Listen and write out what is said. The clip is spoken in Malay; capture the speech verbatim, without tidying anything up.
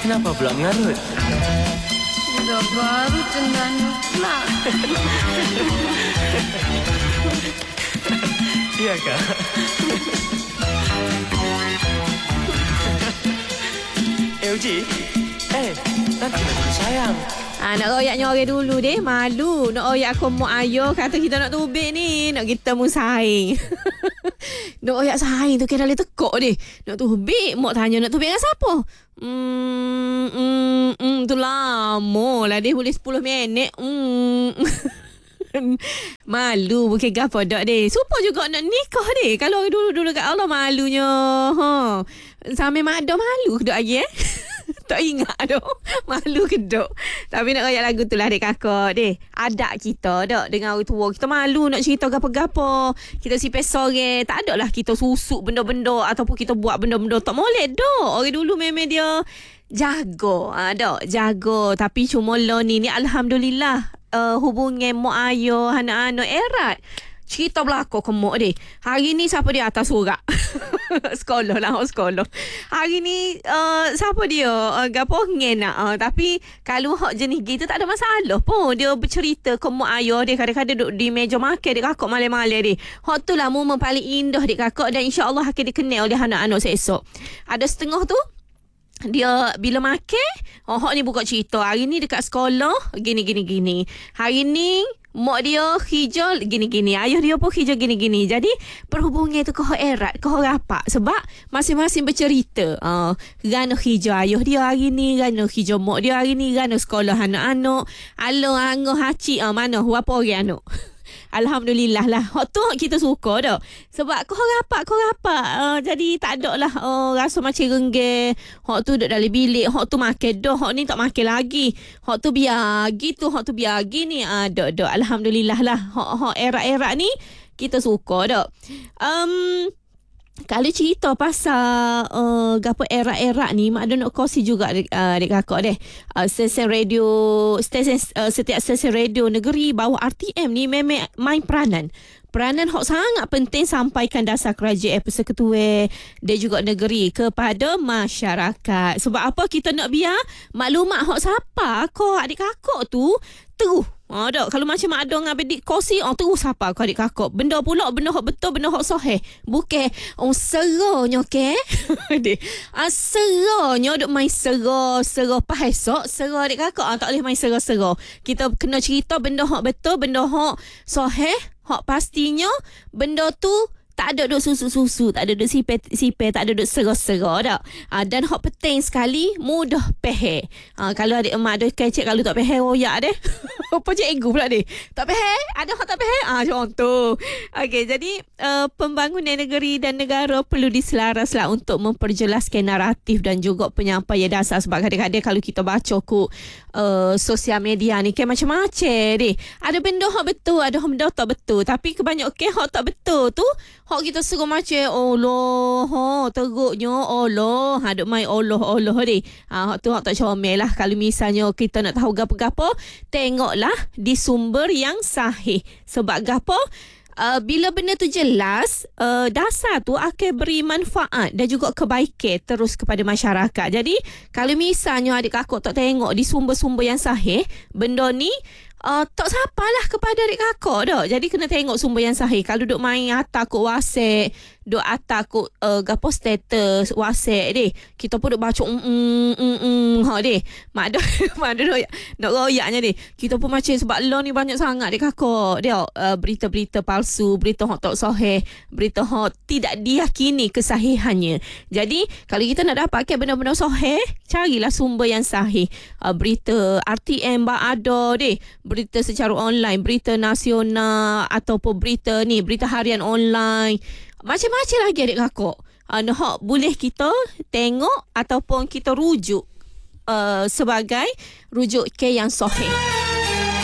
Kenapa pula mengarut? Sudah baru tendanya pula. Iya kak. Eh Uji. Eh, nanti nanti sayang. Ah, nak royaknya orang dulu deh. Malu. Nak royak aku mak ayah. Kata kita nak tubik ni. Nak kita mu saing. Nak royak saing tu kira dia tekuk deh. Nak tubik. Mak tanya nak tubik dengan siapa? Hmm, hmm, hmm tu lama lah deh. Boleh sepuluh minit. Hmm. Malu bukan gapo dak deh. Supa juga nak nikah deh. Kalau dulu-dulu kat Allah malunya. Ha. Sampai mak ada malu ke dak lagi eh? Tak ingat dah. Malu ke dok. Tapi nak royak lagu tu lah dek kakak deh. Adat kita dak dengan orang tua. Kita malu nak cerita gapo-gapo. Kita sipes sore. Tak ada lah kita susuk benda-benda ataupun kita buat benda-benda tak molek dok. Orang dulu memang dia jago. Ha, dok, jago. Tapi cuma lo ni ni alhamdulillah uh, hubungan mak ayah anak-anak erat. Cerita berlaku ke mak deh. Hari ni siapa dia atas surat? Sekolah lah, sekolah. Hari ni uh, siapa dia? Uh, gapo ngena. Uh, tapi kalau hak jenis gitu tak ada masalah pun. Dia bercerita ke mak ayah dia. Kadang-kadang duduk di meja makan dia kakak malam-malam dia. Hak tu lah momen paling indah dia kakak. Dan insyaAllah akan dikenal oleh anak-anak seesok. Ada setengah tu dia bila makan, oh hak ni buka cerita. Hari ni dekat sekolah gini gini gini. Hari ni mak dia hijau gini-gini. Ayah dia pun hijau gini-gini. Jadi perhubungan tu kau erat, kau rapat. Sebab masing-masing bercerita. Uh, Gana hijau ayah dia hari ni, gana hijau mak dia hari ni, gana sekolah anak-anak. Alo, anggo, haci, uh, mana, apa orang anak. Alhamdulillah lah. Hak tu kita suka dah. Sebab kau rapat, kau rapat. Uh, jadi tak ada lah uh, rasa macam renggeh. Hak tu duduk dalam bilik. Hak tu makan dah. Hak ni tak makan lagi. Hak tu biar gitu. Hak tu biar gini. Uh, dok, dok. Alhamdulillah lah. Hak, hak erat-erat ni kita suka dah. Um... Kalau cerita pasal uh, gapo era-era ni, mak ada nak kongsi juga dek, uh, dek kakak deh. Uh, stesen radio, stesen uh, setiap stesen radio negeri bawah R T M ni memang main peranan. Peranan hok sangat penting sampaikan dasar kerajaan persekutuan dan juga negeri kepada masyarakat. Sebab apa kita nak biar maklumat hok siapa kau adik kakak tu terus. Oh, dok, kalau macam mak ada dengan adik kosi, oh terus siapa kau adik kakak. Benda pula, benda hok betul, benda hok sahih. Bukan, oh seranya ke? ah, seranya duk main serah, serah pahesok, serah adik kakak. Ah, tak boleh main serah-serah. Kita kena cerita benda hok betul, benda hok sahih, hok pastinya, benda tu tak ada duk susu-susu, tak ada duk sipet-sipet, tak ada duk serah-serah dak. Ha, dan hak penting sekali mudah pehe. Ha, kalau adik emak ada kecek kalau tak pehe royak deh. Apa je ego pula deh. Tak pehe, ada hak tak pehe. Ah ha, contoh. Okey, jadi uh, pembangunan negeri dan negara perlu diselaraslah untuk memperjelaskan naratif dan juga penyampaian dasar. Sebab kadang-kadang kalau kita baca ku uh, sosial media ni kan macam-macam deh. Ada benda hak betul, ada benda tak betul. Tapi kebanyakan hak tak betul tu hak kita suruh macam Allah, ha, teruknya Allah, ha, duk main Allah, Allah ni. Ha, hak tu hak tak comel lah. Kalau misalnya kita nak tahu gapo-gapo, tengoklah di sumber yang sahih. Sebab gapo? Uh, bila benda tu jelas, uh, dasar tu akan beri manfaat dan juga kebaikan terus kepada masyarakat. Jadi, kalau misalnya adik kakak tak tengok di sumber-sumber yang sahih, benda ni Uh, tak sapalah kepada adik kakak dah. Jadi kena tengok sumber yang sahih. Kalau duk main atas kot WhatsApp, duk atas kot uh, gapo status WhatsApp deh, kita pun duk baca mm mm mm ha deh. Mak dah mak dah royak, nak royaknya deh. Kita pun macam sebab lo ni banyak sangat adik kakak dia uh, berita-berita palsu, berita hak tak sahih, berita hak tidak diyakini kesahihannya. Jadi kalau kita nak dapatkan benda-benda sahih, carilah sumber yang sahih. Uh, berita R T M ba ada deh. Berita secara online, berita nasional ataupun berita ni, berita harian online. Macam-macam lagi adik kakak. Uh, hak boleh kita tengok ataupun kita rujuk uh, sebagai rujuk ke yang sahih.